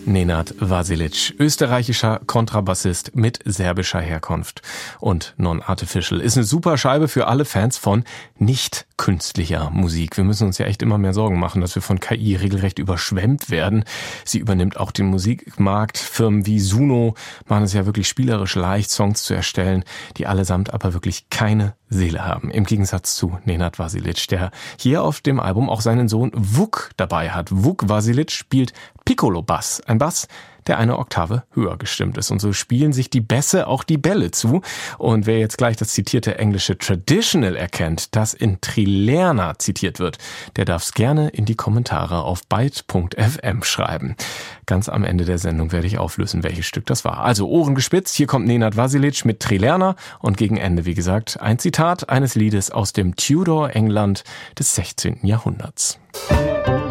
Nenad Vasilić, österreichischer Kontrabassist mit serbischer Herkunft. Und Non-Artificial ist eine super Scheibe für alle Fans von nicht künstlicher Musik. Wir müssen uns ja echt immer mehr Sorgen machen, dass wir von KI regelrecht überschwemmt werden. Sie übernimmt auch den Musikmarkt. Firmen wie Suno machen es ja wirklich spielerisch leicht, Songs zu erstellen, die allesamt aber wirklich keine Seele haben. Im Gegensatz zu Nenad Vasilić, der hier auf dem Album auch seinen Sohn Vuk dabei hat. Vuk Vasilić spielt Piccolo-Bass, ein Bass, der eine Oktave höher gestimmt ist. Und so spielen sich die Bässe auch die Bälle zu. Und wer jetzt gleich das zitierte englische Traditional erkennt, das in Trilerna zitiert wird, der darf es gerne in die Kommentare auf byte.fm schreiben. Ganz am Ende der Sendung werde ich auflösen, welches Stück das war. Also Ohren gespitzt, hier kommt Nenad Vasilić mit Trilerna und gegen Ende, wie gesagt, ein Zitat eines Liedes aus dem Tudor-England des 16. Jahrhunderts.